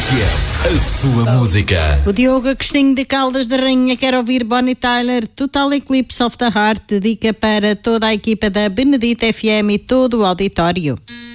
FM, a sua música. O Diogo Agostinho de Caldas da Rainha quer ouvir Bonnie Tyler, Total Eclipse of the Heart, dedica para toda a equipa da Benedita FM e todo o auditório.